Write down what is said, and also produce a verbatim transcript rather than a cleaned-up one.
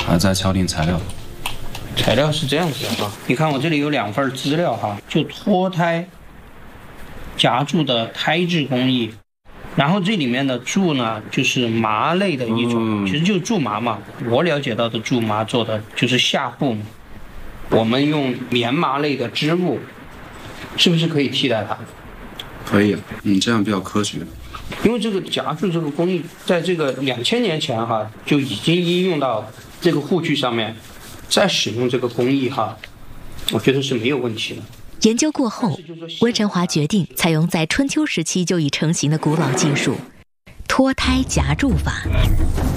还在敲定材料。 材料是这样子的哈，你看我这里有两份资料哈，就脱胎夹铸的胎质工艺，然后这里面的苎呢就是麻类的一种， 嗯、 其实就是苎麻嘛。我了解到的苎麻做的就是下布嘛，我们用棉麻类的织物，是不是可以替代它？ 可以，嗯，这样比较科学。 因为这个夹铸这个工艺，在这个两千年前哈就已经应用到这个护具上面。再使用这个工艺哈，我觉得是没有问题的。 研究过后，温晨华决定采用在春秋时期就已成型的古老技术——脱胎夹铸法。